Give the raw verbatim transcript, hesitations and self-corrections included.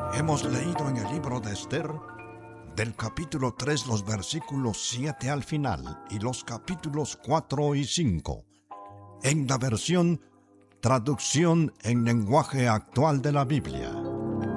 Hemos leído en el libro de Esther, del capítulo tres, los versículos siete al final y los capítulos cuatro y cinco, en la versión Traducción en lenguaje actual de la Biblia.